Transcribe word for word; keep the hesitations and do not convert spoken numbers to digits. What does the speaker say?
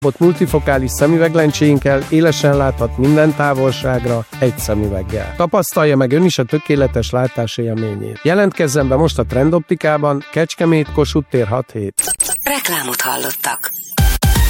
Ott multifokális szemüveglencséinkkel élesen láthat minden távolságra egy szemüveggel. Tapasztalja meg ön is a tökéletes látás élményét. Jelentkezzen be most a Trend Optikában, Kecskemét, Kossuth tér hat hét. Reklámot hallottak.